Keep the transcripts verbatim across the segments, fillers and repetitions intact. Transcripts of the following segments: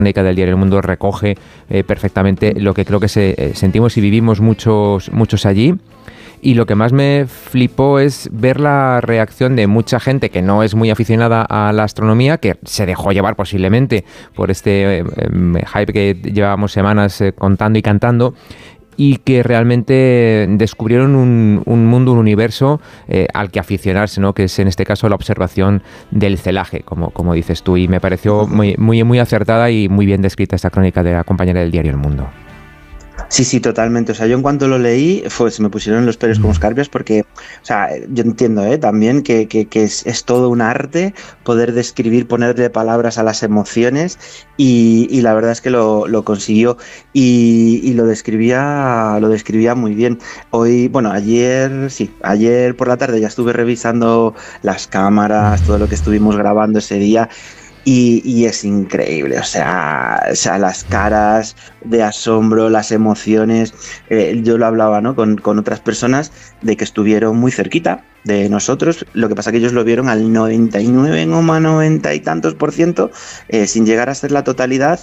crónica del diario El Mundo recoge eh, perfectamente lo que creo que se, eh, sentimos y vivimos muchos, muchos allí. Y lo que más me flipó es ver la reacción de mucha gente que no es muy aficionada a la astronomía, que se dejó llevar posiblemente por este eh, eh, hype que llevábamos semanas eh, contando y cantando, y que realmente descubrieron un, un mundo, un universo eh, al que aficionarse, ¿no? Que es en este caso la observación del celaje, como, como dices tú, y me pareció muy, muy, muy acertada y muy bien descrita esta crónica de la compañera del diario El Mundo. Sí, sí, totalmente. O sea, yo en cuanto lo leí, fue, se me pusieron los pelos como escarpias porque, o sea, yo entiendo ¿eh? también que, que, que es, es todo un arte poder describir, ponerle palabras a las emociones y, y la verdad es que lo, lo consiguió y, y lo describía, lo describía muy bien. Hoy, bueno, ayer, sí, ayer por la tarde ya estuve revisando las cámaras, todo lo que estuvimos grabando ese día. Y, y es increíble, o sea, o sea, las caras de asombro, las emociones, eh, yo lo hablaba, ¿no? con, con otras personas de que estuvieron muy cerquita de nosotros, lo que pasa que ellos lo vieron al noventa y nueve coma noventa y tantos por ciento, eh, sin llegar a ser la totalidad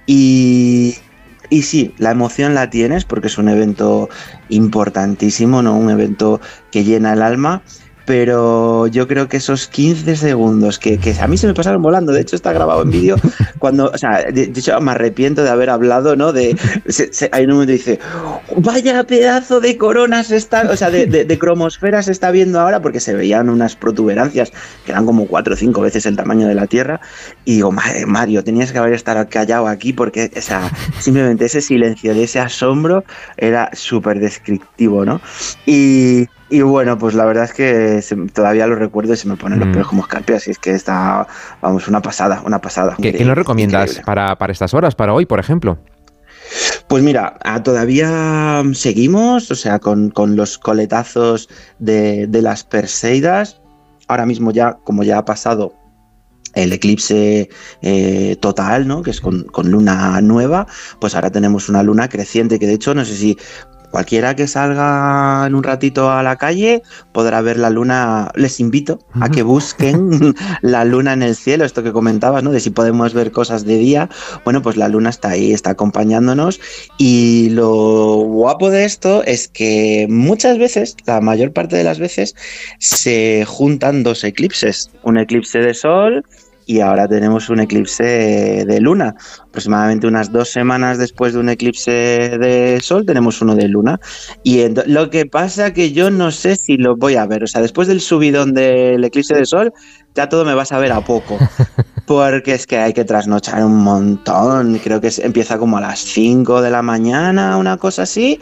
y... Y sí, la emoción la tienes porque es un evento importantísimo, ¿no? Un evento que llena el alma. Pero yo creo que esos quince segundos que, que a mí se me pasaron volando, de hecho está grabado en vídeo, cuando, o sea, de, de hecho me arrepiento de haber hablado, ¿no? De, se, se, hay un momento que dice, vaya pedazo de coronas está, o sea, de, de, de cromosfera se está viendo ahora, porque se veían unas protuberancias que eran como cuatro o cinco veces el tamaño de la Tierra, y digo, madre, Mario, tenías que haber estado callado aquí, porque, o sea, simplemente ese silencio de ese asombro era súper descriptivo, ¿no? Y... Y bueno, pues la verdad es que se, todavía lo recuerdo y se me ponen los pelos como escarpias y es que está, vamos, una pasada, una pasada. ¿Qué, ¿qué nos recomiendas para, para estas horas, para hoy, por ejemplo? Pues mira, todavía seguimos, o sea, con, con los coletazos de, de las Perseidas. Ahora mismo ya, como ya ha pasado el eclipse eh, total, ¿no? Que es con, con luna nueva, pues ahora tenemos una luna creciente, que de hecho, no sé si... Cualquiera que salga en un ratito a la calle podrá ver la luna. Les invito a que busquen la luna en el cielo, esto que comentabas, ¿no? De si podemos ver cosas de día. Bueno, pues la luna está ahí, está acompañándonos. Y lo guapo de esto es que muchas veces, la mayor parte de las veces, se juntan dos eclipses. Un eclipse de sol y ahora tenemos un eclipse de luna. Aproximadamente unas dos semanas después de un eclipse de sol tenemos uno de luna. Y ent- lo que pasa que yo no sé si lo voy a ver. O sea, después del subidón del eclipse de sol, ya todo me va a saber a poco. Porque es que hay que trasnochar un montón. Creo que es, empieza como a las cinco de la mañana, una cosa así,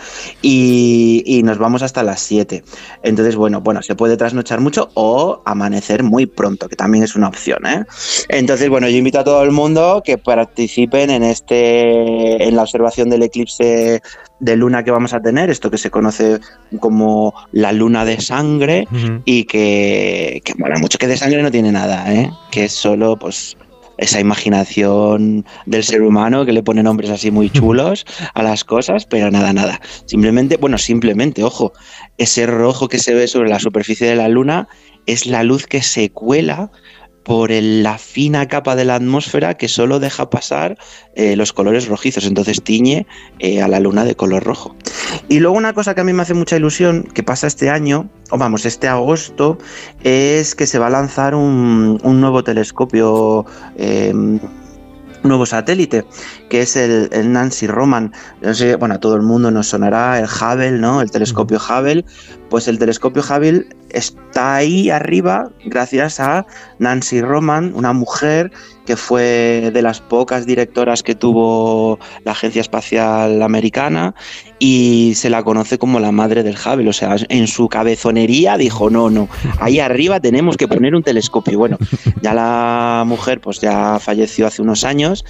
y, y nos vamos hasta las siete. Entonces, bueno, bueno, se puede trasnochar mucho o amanecer muy pronto, que también es una opción, ¿eh? Entonces, bueno, yo invito a todo el mundo que participen en este, en la observación del eclipse de luna que vamos a tener, esto que se conoce como la luna de sangre, uh-huh. y que, que mola mucho, que de sangre no tiene nada, ¿eh? Que es solo, pues, esa imaginación del ser humano que le pone nombres así muy chulos a las cosas, pero nada, nada. Simplemente, bueno, simplemente, ojo, ese rojo que se ve sobre la superficie de la luna es la luz que se cuela por el, la fina capa de la atmósfera que solo deja pasar eh, los colores rojizos, entonces tiñe eh, a la luna de color rojo. Y luego una cosa que a mí me hace mucha ilusión, que pasa este año, o vamos, este agosto, es que se va a lanzar un, un nuevo telescopio, eh, un nuevo satélite, que es el, el Nancy Roman. No sé, bueno, a todo el mundo nos sonará el Hubble, ¿no? El telescopio Hubble. Pues el telescopio Hubble está ahí arriba gracias a Nancy Roman, una mujer que fue de las pocas directoras que tuvo la Agencia Espacial Americana y se la conoce como la madre del Hubble. O sea, en su cabezonería dijo, no, no, ahí arriba tenemos que poner un telescopio. Y bueno, ya la mujer pues ya falleció hace unos años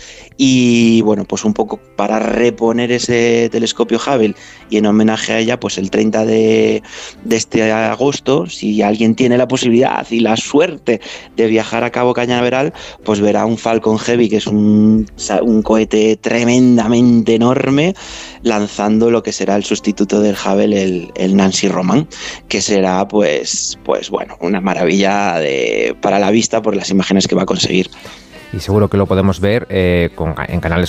y bueno, pues un poco para reponer ese telescopio Hubble y en homenaje a ella, pues el treinta de, de este agosto, si alguien tiene la posibilidad y la suerte de viajar a Cabo Cañaveral, pues verá un Falcon Heavy, que es un, un cohete tremendamente enorme, lanzando lo que será el sustituto del Hubble, el, el Nancy Roman, que será pues, pues bueno, una maravilla de, para la vista por las imágenes que va a conseguir. y seguro que lo podemos ver eh, con, en canales